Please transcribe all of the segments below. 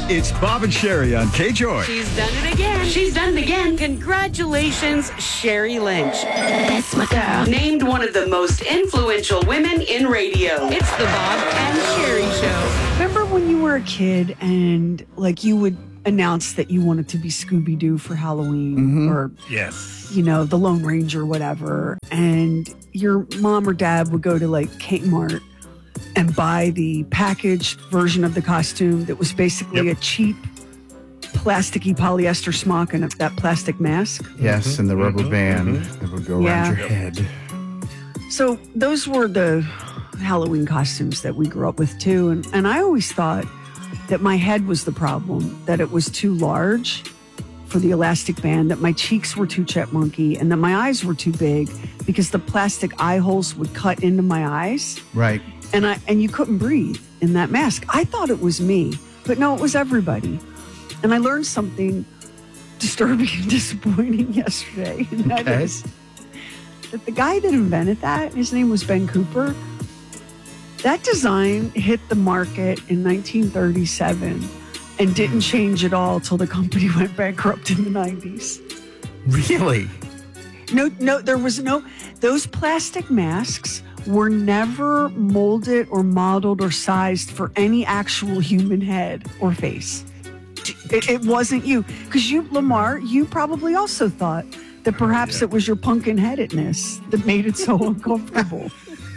It's Bob and Sherry on K-Joy. She's done it again. She's done it again. Congratulations, Sherry Lynch. That's my girl. Named one of the most influential women in radio. It's the Bob and Sherry Show. Remember when you were a kid and like you would announce that you wanted to be Scooby-Doo for Halloween or, Yes. you know, the Lone Ranger, whatever. And your mom or dad would go to like Kmart and buy the packaged version of the costume that was basically a cheap plasticky polyester smock and that plastic mask. Yes, and the rubber band that would go around your head. So those were the Halloween costumes that we grew up with too. And I always thought that my head was the problem, that it was too large for the elastic band, that my cheeks were too chipmunky, and that my eyes were too big because the plastic eye holes would cut into my eyes. Right. And you couldn't breathe in that mask. I thought it was me, but no, it was everybody. And I learned something disturbing and disappointing yesterday, and that is that the guy that invented that, his name was Ben Cooper, that design hit the market in 1937 and didn't change at all till the company went bankrupt in the 90s. Really? No, there was no, those plastic masks were never molded or modeled or sized for any actual human head or face. It wasn't you. Because you, Lamar, you probably also thought that perhaps it was your pumpkin headedness that made it so uncomfortable.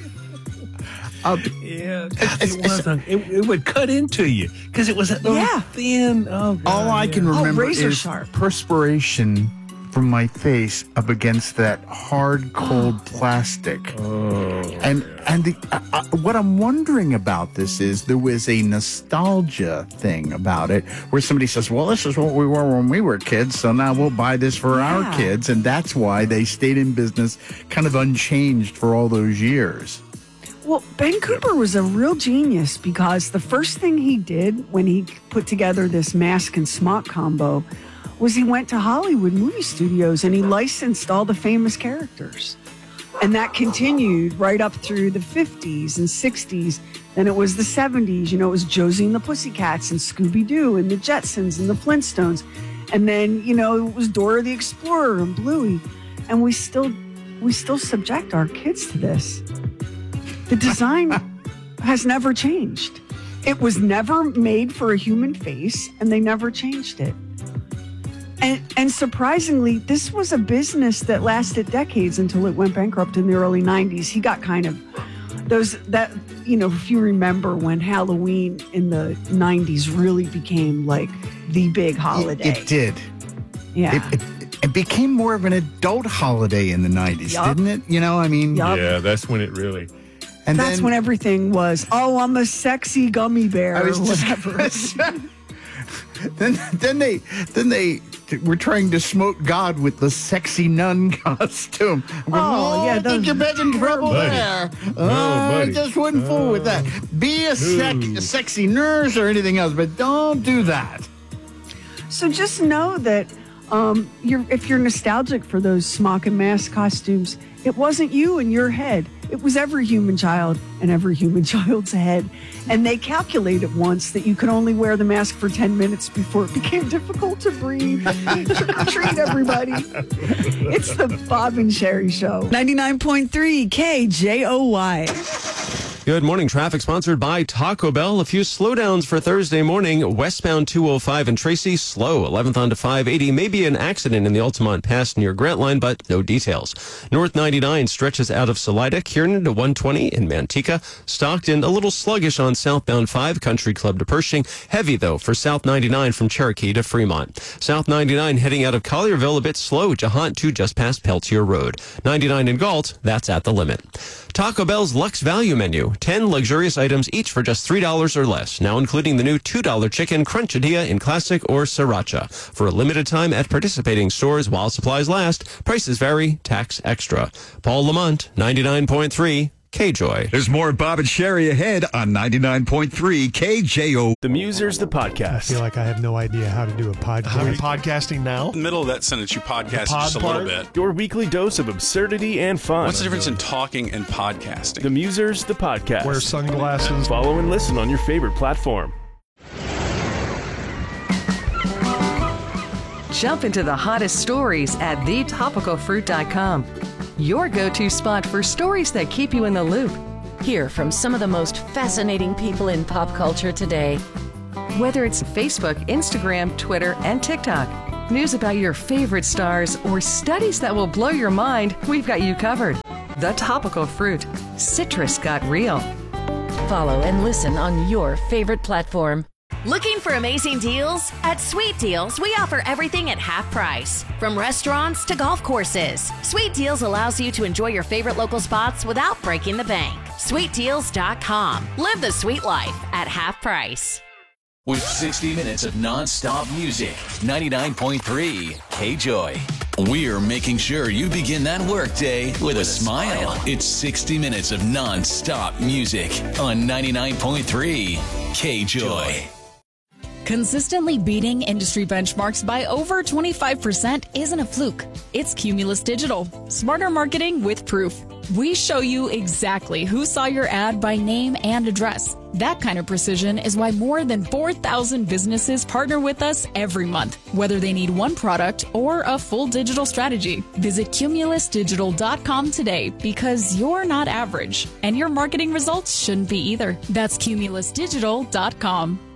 It wasn't. It would cut into you because it was that little thin. Oh, God, all I can remember razor is sharp perspiration from my face up against that hard, cold plastic. And what I'm wondering about this is there was a nostalgia thing about it where somebody says, well, this is what we were when we were kids, so now we'll buy this for our kids. And that's why they stayed in business kind of unchanged for all those years. Well, Ben Cooper was a real genius because the first thing he did when he put together this mask and smock combo was he went to Hollywood movie studios and he licensed all the famous characters. And that continued right up through the 50s and 60s. Then it was the 70s, you know, it was Josie and the Pussycats and Scooby-Doo and the Jetsons and the Flintstones. And then, you know, it was Dora the Explorer and Bluey. And we still subject our kids to this. The design has never changed. It was never made for a human face, and they never changed it. And surprisingly, this was a business that lasted decades until it went bankrupt in the early 90s. He got kind of if you remember when Halloween in the 90s really became like the big holiday. It did. Yeah. It became more of an adult holiday in the 90s, didn't it? You know, I mean. Yeah, that's when it really. And that's when everything was, oh, I'm a sexy gummy bear or whatever. Then they were trying to smote God with the sexy nun costume. I think you're in trouble there. I just wouldn't fool with that. Be a sexy nurse or anything else, but don't do that. So just know that if you're nostalgic for those smock and mask costumes, it wasn't you in your head. It was every human child and every human child's head. And they calculated once that you could only wear the mask for 10 minutes before it became difficult to breathe. Trick or treat, everybody. It's the Bob and Sherry Show. 99.3 KJOY. Good morning. Traffic sponsored by Taco Bell. A few slowdowns for Thursday morning. Westbound 205 in Tracy, slow. 11th onto 580. Maybe an accident in the Altamont Pass near Grantline, but no details. North 99 stretches out of Salida, Kiernan to 120 in Manteca. Stockton, a little sluggish on southbound 5, Country Club to Pershing. Heavy, though, for South 99 from Cherokee to Fremont. South 99 heading out of Collierville, a bit slow. Jahant to just past Peltier Road. 99 in Galt, that's at the limit. Taco Bell's Luxe Value Menu. 10 luxurious items, each for just $3 or less. Now including the new $2 chicken crunchadilla in classic or sriracha. For a limited time at participating stores while supplies last. Prices vary, tax extra. Paul Lamont, 99.3 KJOY. There's more Bob and Sherry ahead on 99.3 KJO. The Musers, the podcast. I feel like I have no idea how to do a podcast. Are we podcasting now? In the middle of that sentence, you podcast just a little bit. Your weekly dose of absurdity and fun. What's the difference in talking and podcasting? The Musers, the podcast. Wear sunglasses. Follow and listen on your favorite platform. Jump into the hottest stories at thetopicalfruit.com. Your go-to spot for stories that keep you in the loop. Hear from some of the most fascinating people in pop culture today. Whether it's Facebook, Instagram, Twitter, and TikTok, news about your favorite stars, or studies that will blow your mind, we've got you covered. The Topical Fruit. Citrus got real. Follow and listen on your favorite platform. Looking for amazing deals? At Sweet Deals, we offer everything at half price. From restaurants to golf courses, Sweet Deals allows you to enjoy your favorite local spots without breaking the bank. SweetDeals.com. Live the sweet life at half price. With 60 minutes of non-stop music, 99.3 K-Joy. We're making sure you begin that workday with a smile. It's 60 minutes of non-stop music on 99.3 K-Joy. Consistently beating industry benchmarks by over 25% isn't a fluke. It's Cumulus Digital. Smarter marketing with proof. We show you exactly who saw your ad by name and address. That kind of precision is why more than 4,000 businesses partner with us every month, whether they need one product or a full digital strategy. Visit cumulusdigital.com today because you're not average, and your marketing results shouldn't be either. That's cumulusdigital.com.